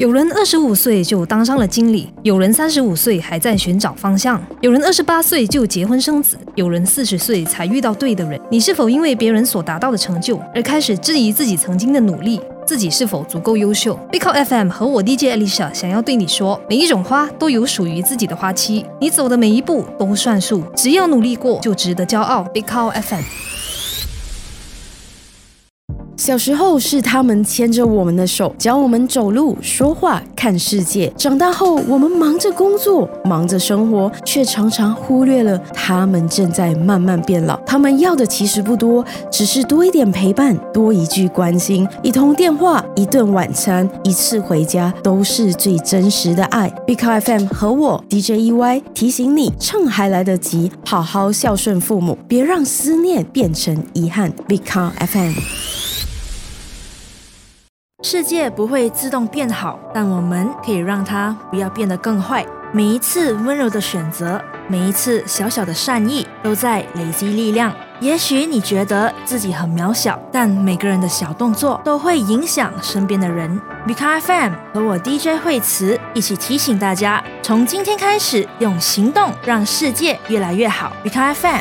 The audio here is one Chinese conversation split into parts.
有人25岁就当上了经理，有人35岁还在寻找方向，有人28岁就结婚生子，有人40岁才遇到对的人。你是否因为别人所达到的成就而开始质疑自己曾经的努力？自己是否足够优秀？ Big Call FM 和我 DJ Alicia 想要对你说，每一种花都有属于自己的花期，你走的每一步都算数，只要努力过就值得骄傲。 Big Call FM。 小时候是他们牵着我们的手，教我们走路、说话、看世界。长大后，我们忙着工作，忙着生活，却常常忽略了他们正在慢慢变老。他们要的其实不多，只是多一点陪伴，多一句关心，一通电话，一顿晚餐，一次回家，都是最真实的爱。Big Call FM 和我 DJ EY 提醒你，趁还来得及，好好孝顺父母，别让思念变成遗憾。Big Call FM。世界不会自动变好，但我们可以让它不要变得更坏。每一次温柔的选择，每一次小小的善意，都在累积力量。也许你觉得自己很渺小，但每个人的小动作都会影响身边的人。Big Call FM 和我 DJ 惠慈一起提醒大家，从今天开始，用行动让世界越来越好。Big Call FM。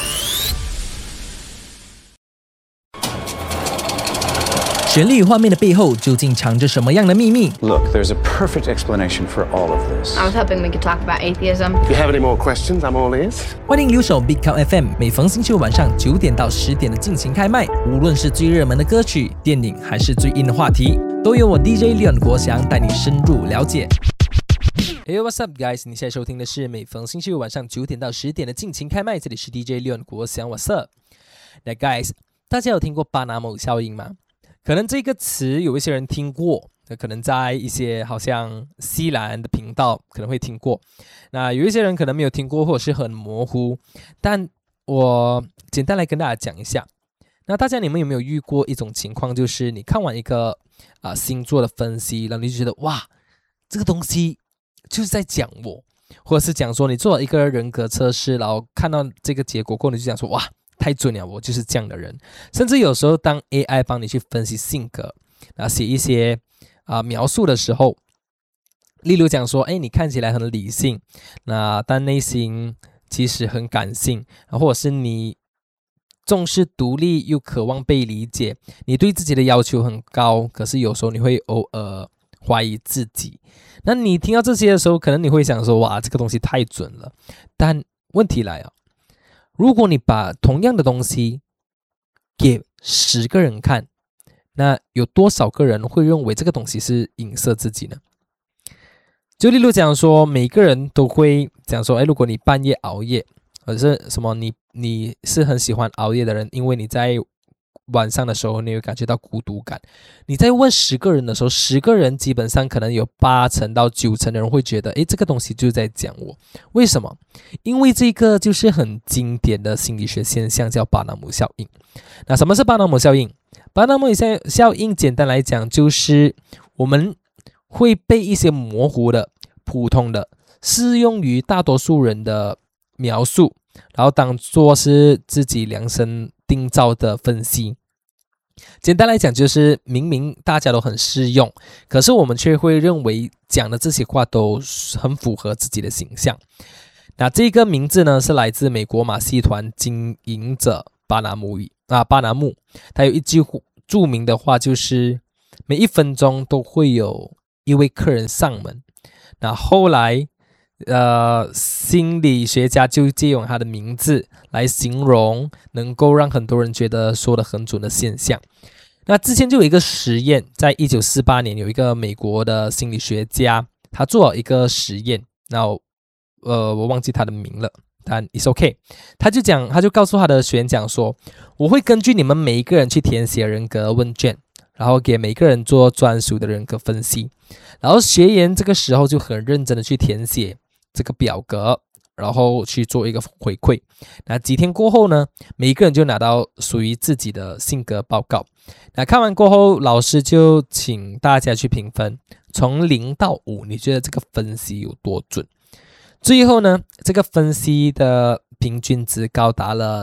旋律与画面的背后究竟藏着什么样的秘密？ Look, there's a perfect explanation for all of this. I was hoping we could talk about atheism. If you have any more questions, I'm all ears. 欢迎留守 Big Call FM， 每逢星期五晚上9点到10点的尽情开麦。无论是最热门的歌曲、电影，还是最硬的话题，都由我 DJ Leon 国祥带你深入了解。Hey, what's up, guys？ 你现在收听的是每逢星期五晚上9点到10点的尽情开麦，这里是 DJ Leon 国祥 ，What's up？ 那 guys， 大家有听过巴拿姆效应吗？可能这个词有一些人听过，可能在一些好像西兰的频道可能会听过，那有一些人可能没有听过，或者是很模糊，但我简单来跟大家讲一下。那大家你们有没有遇过一种情况，就是你看完一个星座的分析，然后你就觉得哇，这个东西就是在讲我，或者是讲说你做了一个人格测试，然后看到这个结果过后，你就讲说哇，太准了，我就是这样的人。甚至有时候当 AI 帮你去分析性格，然后写一些描述的时候，例如讲说，你看起来很理性，但内心其实很感性，或者是你重视独立又渴望被理解，你对自己的要求很高，可是有时候你会偶尔怀疑自己。那你听到这些的时候，可能你会想说，哇，这个东西太准了。但问题来了，如果你把同样的东西给10个人看，那有多少个人会认为这个东西是影射自己呢？就例如讲说，每个人都会讲说，如果你半夜熬夜，或者是什么你是很喜欢熬夜的人，因为你在晚上的时候你会感觉到孤独感。你在问10个人的时候，10个人基本上可能有8成到9成的人会觉得，这个东西就是在讲我。为什么？因为这个就是很经典的心理学现象，叫巴纳姆效应。那什么是巴纳姆效应？巴纳姆效应简单来讲，就是我们会被一些模糊的、普通的、适用于大多数人的描述，然后当作是自己量身定造的分析。简单来讲，就是明明大家都很适用，可是我们却会认为讲的这些话都很符合自己的形象。那这个名字呢，是来自美国马戏团经营者巴拿姆，他有一句著名的话，就是每1分钟都会有一位客人上门。那后来心理学家就借用他的名字来形容能够让很多人觉得说得很准的现象。那之前就有一个实验，在1948年有一个美国的心理学家，他做了一个实验，那我忘记他的名了，但 it's okay。 他就告诉他的学员讲说，我会根据你们每一个人去填写人格问卷，然后给每个人做专属的人格分析，然后学员这个时候就很认真的去填写这个表格，然后去做一个回馈。那几天过后呢，每一个人就拿到属于自己的性格报告。那看完过后，老师就请大家去评分，从0到5，你觉得这个分析有多准？最后呢，这个分析的平均值高达了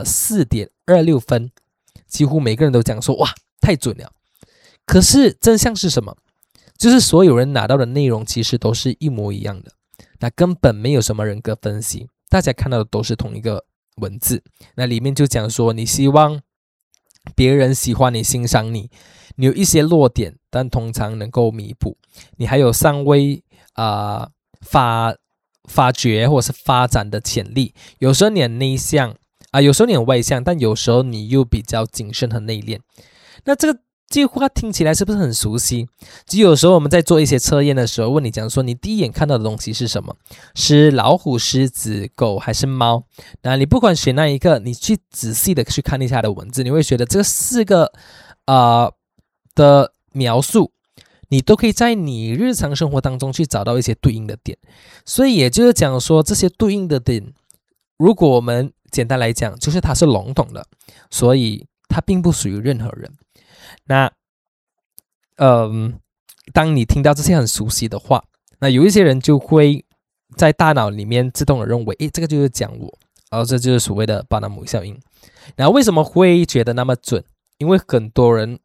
4.26 分，几乎每个人都讲说，哇，太准了。可是真相是什么？ 就是所有人拿到的内容其实都是一模一样的，那根本没有什么人格分析，大家看到的都是同一个文字。那里面就讲说，你希望别人喜欢你、欣赏你，你有一些弱点，但通常能够弥补，你还有尚未发掘或是发展的潜力。有时候你很内向有时候你很外向，但有时候你又比较谨慎和内敛。那这句话听起来是不是很熟悉？就有时候我们在做一些测验的时候，问你讲说你第一眼看到的东西是什么？是老虎、狮子、狗还是猫？那你不管选哪一个，你去仔细的去看一下它的文字，你会觉得这4个的描述，你都可以在你日常生活当中去找到一些对应的点。所以也就是讲说，这些对应的点，如果我们简单来讲，就是它是笼统的，所以它并不属于任何人。那当你听到这些很熟悉的话，那有一些人就会在大脑里面自动的认为，这个就是讲我，这就是所谓的巴纳姆效应。那为什么会觉得那么准？因为很多人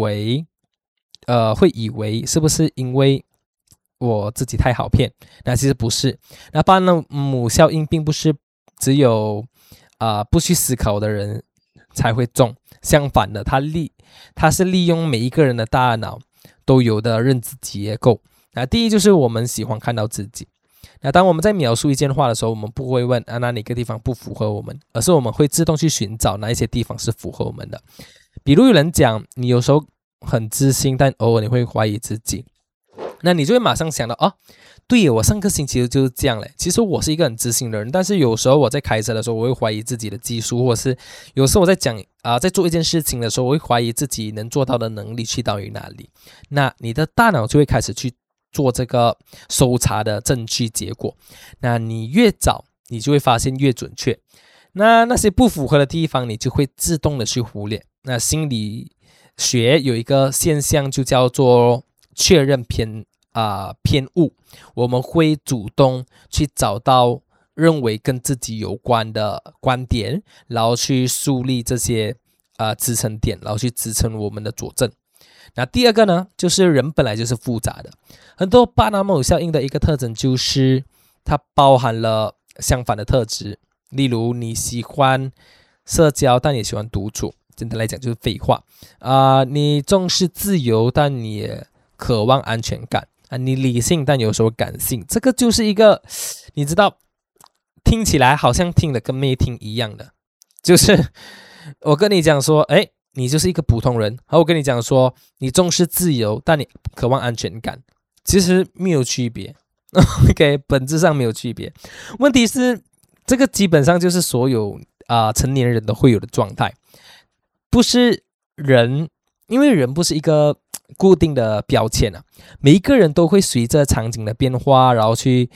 会以为是不是因为我自己太好骗？那其实不是。那巴纳姆效应并不是只有不去思考的人才会中，相反的，它是利用每一个人的大脑都有的认知结构。那第一就是我们喜欢看到自己。那当我们在描述一件话的时候，我们不会问哪个地方不符合我们，而是我们会自动去寻找哪一些地方是符合我们的。比如有人讲你有时候很自信，但偶尔你会怀疑自己，那你就会马上想到对耶，我上个星期就是这样嘞。其实我是一个很自信的人，但是有时候我在开车的时候，我会怀疑自己的技术，或者是有时候我在在做一件事情的时候，我会怀疑自己能做到的能力去到于哪里。那你的大脑就会开始去做这个搜查的证据结果。那你越早，你就会发现越准确。那些不符合的地方，你就会自动的去忽略。那心理学有一个现象就叫做确认偏误，我们会主动去找到认为跟自己有关的观点，然后去树立这些支撑点，然后去支撑我们的佐证。那第二个呢，就是人本来就是复杂的，很多巴纳姆效应的一个特征就是它包含了相反的特质，例如你喜欢社交，但也喜欢独处，简单来讲就是废话你重视自由，但你也渴望安全感你理性，但有时候感性。这个就是一个你知道听起来好像听的跟没听一样的，就是我跟你讲说你就是一个普通人，然后我跟你讲说你重视自由，但你渴望安全感，其实没有区别OK， 本质上没有区别。问题是这个基本上就是所有成年人都会有的状态，不是人，因为人不是一个固定的标签每一个人都会随着场景的变化，然后去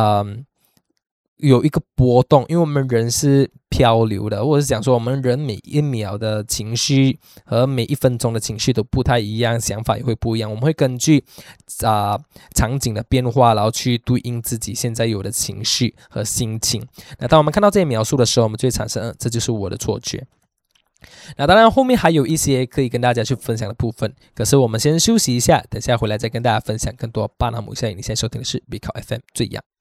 有一个波动，因为我们人是漂流的，或者是讲说我们人每一秒的情绪和每一分钟的情绪都不太一样，想法也会不一样，我们会根据场景的变化，然后去对应自己现在有的情绪和心情。那当我们看到这些描述的时候，我们就会产生这就是我的错觉。那当然后面还有一些可以跟大家去分享的部分，可是我们先休息一下，等下回来再跟大家分享更多巴纳姆效应。你现在收听的是 Big Cow FM 最阳。